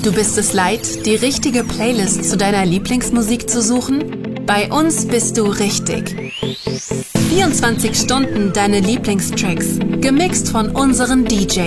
Du bist es leid, die richtige Playlist zu deiner Lieblingsmusik zu suchen? Bei uns bist du richtig. 24 Stunden deine Lieblingstracks, gemixt von unseren DJs.